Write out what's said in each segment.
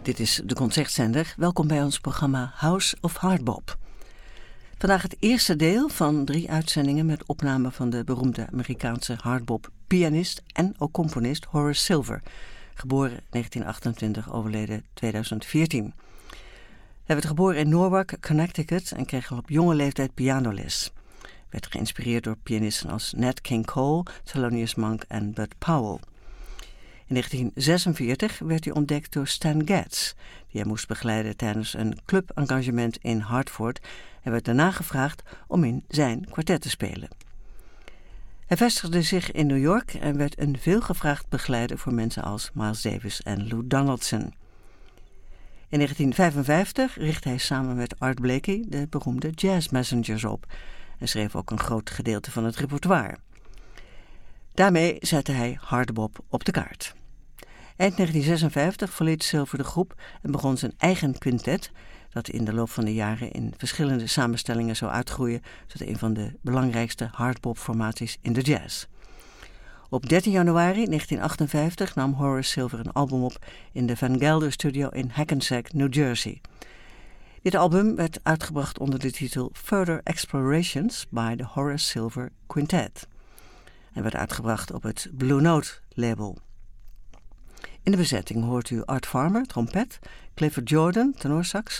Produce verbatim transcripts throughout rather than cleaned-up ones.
Dit is de Concertzender. Welkom bij ons programma House of Hardbop. Vandaag het eerste deel van drie uitzendingen met opname van de beroemde Amerikaanse hardbop-pianist en ook componist Horace Silver, geboren negentien achtentwintig, overleden tweeduizend veertien. Hij werd geboren in Norwalk, Connecticut en kreeg al op jonge leeftijd pianoles. Werd geïnspireerd door pianisten als Nat King Cole, Thelonious Monk en Bud Powell. In negentien zesenveertig werd hij ontdekt door Stan Getz, die hij moest begeleiden tijdens een clubengagement in Hartford en werd daarna gevraagd om in zijn kwartet te spelen. Hij vestigde zich in New York en werd een veelgevraagd begeleider voor mensen als Miles Davis en Lou Donaldson. In negentien vijfenvijftig richtte hij samen met Art Blakey de beroemde Jazz Messengers op en schreef ook een groot gedeelte van het repertoire. Daarmee zette hij hardbop op de kaart. Eind negentien zesenvijftig verliet Silver de groep en begon zijn eigen quintet, dat in de loop van de jaren in verschillende samenstellingen zou uitgroeien tot een van de belangrijkste hardbop-formaties in de jazz. Op dertien januari negentien achtenvijftig nam Horace Silver een album op in de Van Gelder Studio in Hackensack, New Jersey. Dit album werd uitgebracht onder de titel Further Explorations by the Horace Silver Quintet en werd uitgebracht op het Blue Note label. In de bezetting hoort u Art Farmer, trompet, Clifford Jordan, tenorsax,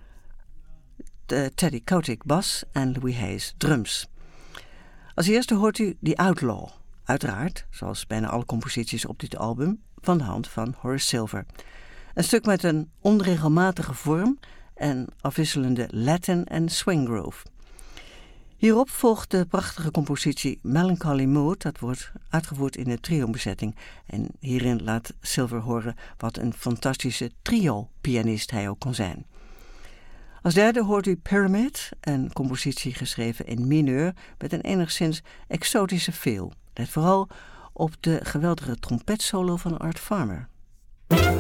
Teddy Kotick, bas en Louis Hayes, drums. Als eerste hoort u The Outlaw, uiteraard, zoals bijna alle composities op dit album, van de hand van Horace Silver. Een stuk met een onregelmatige vorm en afwisselende Latin en swing groove. Hierop volgt de prachtige compositie Melancholy Mood, dat wordt uitgevoerd in de trio-bezetting. En hierin laat Silver horen wat een fantastische trio-pianist hij ook kon zijn. Als derde hoort u Pyramid, een compositie geschreven in mineur met een enigszins exotische feel. Let vooral op de geweldige trompetsolo van Art Farmer.